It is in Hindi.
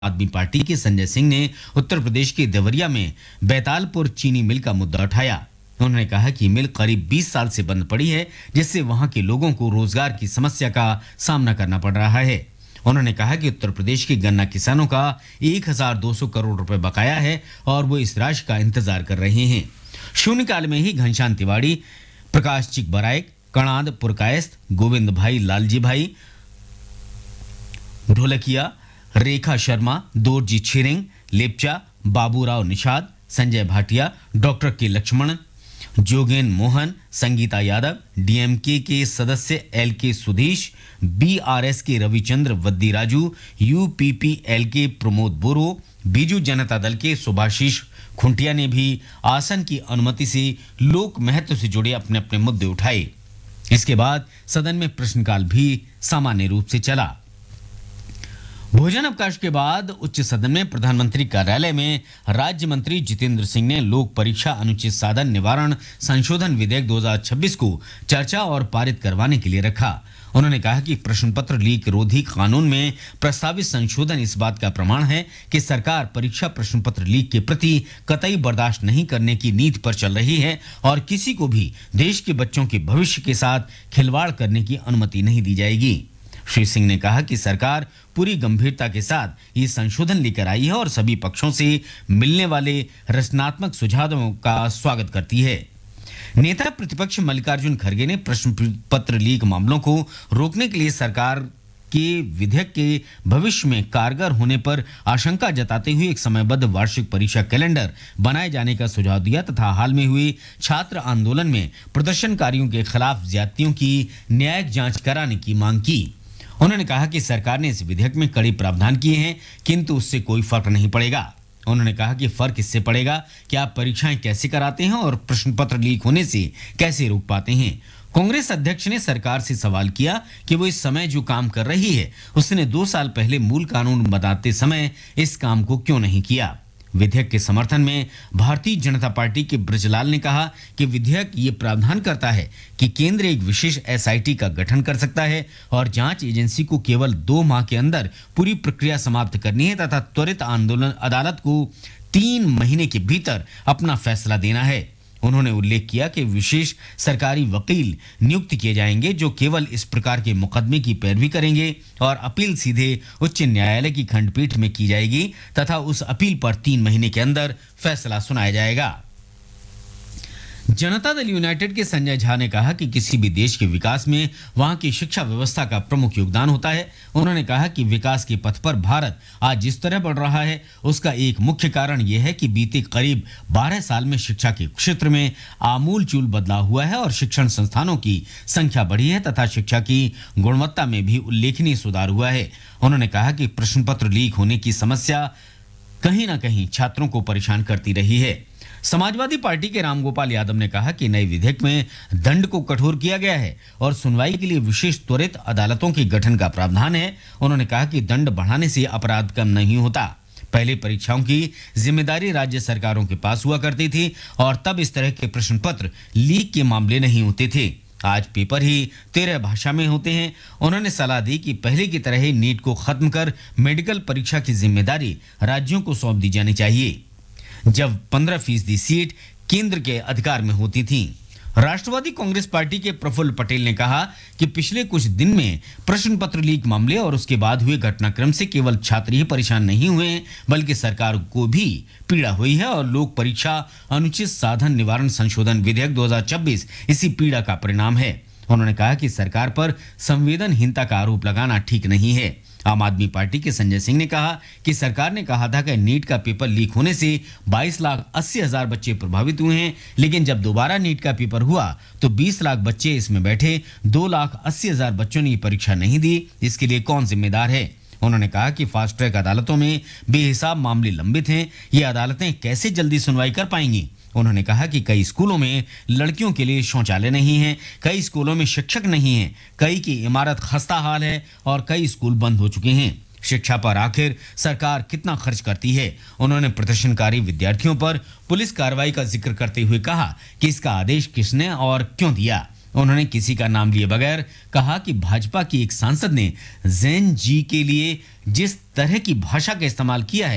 आदमी पार्टी के संजय सिंह ने उत्तर प्रदेश के देवरिया में बैतालपुर चीनी मिल का मुद्दा उठाया। उन्होंने कहा कि मिल करीब 20 साल से बंद पड़ी है, जिससे वहां के लोगों को रोजगार की समस्या का सामना करना पड़ रहा है। उन्होंने कहा कि उत्तर प्रदेश के गन्ना किसानों का 1200 करोड़ रुपए बकाया है और वो इस राशि का इंतजार कर रहे हैं। शून्यकाल में ही घनश्याम तिवाड़ी, प्रकाश चिकबराइक, कणाद पुरकायस्थ, गोविंद भाई, लालजी भाई ढोलकिया, रेखा शर्मा, दोरजी छिरिंग, लेपचा, बाबूराव निषाद, संजय भाटिया, डॉक्टर के लक्ष्मण, जोगेन मोहन, संगीता यादव, डीएमके के सदस्य एल के सुधीश, बीआरएस के रविचंद्र वद्दी राजू, यूपीपीएल के प्रमोद बोरो, बीजू जनता दल के सुभाषीष खुंटिया ने भी आसन की अनुमति से लोक महत्व से जुड़े अपने अपने मुद्दे उठाए। इसके बाद सदन में प्रश्नकाल भी सामान्य रूप से चला। भोजन अवकाश के बाद उच्च सदन में प्रधानमंत्री कार्यालय में राज्य मंत्री जितेंद्र सिंह ने लोक परीक्षा अनुचित साधन निवारण संशोधन विधेयक 2026 को चर्चा और पारित करवाने के लिए रखा। उन्होंने कहा कि प्रश्न पत्र लीक रोधी कानून में प्रस्तावित संशोधन इस बात का प्रमाण है कि सरकार परीक्षा प्रश्न पत्र लीक के प्रति कतई बर्दाश्त नहीं करने की नीति पर चल रही है और किसी को भी देश के बच्चों के भविष्य के साथ खिलवाड़ करने की अनुमति नहीं दी जाएगी। श्री सिंह ने कहा कि सरकार पूरी गंभीरता के साथ ये संशोधन लेकर आई है और सभी पक्षों से मिलने वाले रचनात्मक सुझावों का स्वागत करती है। नेता प्रतिपक्ष मल्लिकार्जुन खड़गे ने प्रश्न पत्र लीक मामलों को रोकने के लिए सरकार के विधेयक के भविष्य में कारगर होने पर आशंका जताते हुए एक समयबद्ध वार्षिक परीक्षा कैलेंडर बनाए जाने का सुझाव दिया तथा हाल में हुई छात्र आंदोलन में प्रदर्शनकारियों के खिलाफ ज्यादतियों की न्यायिक जांच कराने की मांग की। उन्होंने कहा कि सरकार ने इस विधेयक में कड़े प्रावधान किए हैं, किंतु उससे कोई फर्क नहीं पड़ेगा। उन्होंने कहा कि फर्क इससे पड़ेगा कि आप परीक्षाएं कैसे कराते हैं और प्रश्न पत्र लीक होने से कैसे रोक पाते हैं। कांग्रेस अध्यक्ष ने सरकार से सवाल किया कि वो इस समय जो काम कर रही है उसने 2 साल पहले मूल कानून बनाते समय इस काम को क्यों नहीं किया। विधेयक के समर्थन में भारतीय जनता पार्टी के ब्रजलाल ने कहा कि विधेयक ये प्रावधान करता है कि केंद्र एक विशेष एसआईटी का गठन कर सकता है और जांच एजेंसी को केवल 2 माह के अंदर पूरी प्रक्रिया समाप्त करनी है तथा त्वरित आंदोलन अदालत को 3 महीने के भीतर अपना फैसला देना है। उन्होंने उल्लेख किया कि विशेष सरकारी वकील नियुक्त किए जाएंगे जो केवल इस प्रकार के मुकदमे की पैरवी करेंगे और अपील सीधे उच्च न्यायालय की खंडपीठ में की जाएगी तथा उस अपील पर 3 महीने के अंदर फैसला सुनाया जाएगा। जनता दल यूनाइटेड के संजय झा ने कहा कि किसी भी देश के विकास में वहां की शिक्षा व्यवस्था का प्रमुख योगदान होता है। उन्होंने कहा कि विकास के पथ पर भारत आज जिस तरह बढ़ रहा है उसका एक मुख्य कारण यह है कि बीते करीब 12 साल में शिक्षा के क्षेत्र में आमूलचूल बदलाव हुआ है और शिक्षण संस्थानों की संख्या बढ़ी है तथा शिक्षा की गुणवत्ता में भी उल्लेखनीय सुधार हुआ है। उन्होंने कहा कि प्रश्न पत्र लीक होने की समस्या कहीं न कहीं छात्रों को परेशान करती रही है। समाजवादी पार्टी के रामगोपाल यादव ने कहा कि नए विधेयक में दंड को कठोर किया गया है और सुनवाई के लिए विशेष त्वरित अदालतों के गठन का प्रावधान है। उन्होंने कहा कि दंड बढ़ाने से अपराध कम नहीं होता। पहले परीक्षाओं की जिम्मेदारी राज्य सरकारों के पास हुआ करती थी और तब इस तरह के प्रश्न पत्र लीक के मामले नहीं होते थे। आज पेपर ही 13 भाषा में होते हैं। उन्होंने सलाह दी कि पहले की तरह ही नीट को खत्म कर मेडिकल परीक्षा की जिम्मेदारी राज्यों को सौंप दी जानी चाहिए, जब 15% सीट केंद्र के अधिकार में होती थी। राष्ट्रवादी कांग्रेस पार्टी के प्रफुल्ल पटेल ने कहा कि पिछले कुछ दिन में प्रश्न पत्र लीक मामले और उसके बाद हुए घटनाक्रम से केवल छात्र ही परेशान नहीं हुए हैं, बल्कि सरकार को भी पीड़ा हुई है और लोक परीक्षा अनुचित साधन निवारण संशोधन विधेयक 2026 इसी पीड़ा का परिणाम है। उन्होंने कहा कि सरकार पर संवेदनहीनता का आरोप लगाना ठीक नहीं है। आम आदमी पार्टी के संजय सिंह ने कहा कि सरकार ने कहा था कि नीट का पेपर लीक होने से 22,80,000 बच्चे प्रभावित हुए हैं, लेकिन जब दोबारा नीट का पेपर हुआ तो 20 लाख बच्चे इसमें बैठे, 2,80,000 बच्चों ने ये परीक्षा नहीं दी। इसके लिए कौन जिम्मेदार है। उन्होंने कहा कि फास्ट ट्रैक अदालतों में बेहिसाब मामले लंबित हैं, ये अदालतें कैसे जल्दी सुनवाई कर पाएंगी। उन्होंने कहा कि कई स्कूलों में लड़कियों के लिए शौचालय नहीं है, कई स्कूलों में शिक्षक नहीं है, कई की इमारत खस्ता हाल है और कई स्कूल बंद हो चुके हैं। शिक्षा पर आखिर सरकार कितना खर्च करती है। उन्होंने प्रदर्शनकारी विद्यार्थियों पर पुलिस कार्रवाई का जिक्र करते हुए कहा कि इसका आदेश किसने और क्यों दिया। उन्होंने किसी का नाम लिए बगैर कहा कि भाजपा की एक सांसद ने जैन जी के लिए जिस तरह की भाषा का इस्तेमाल किया है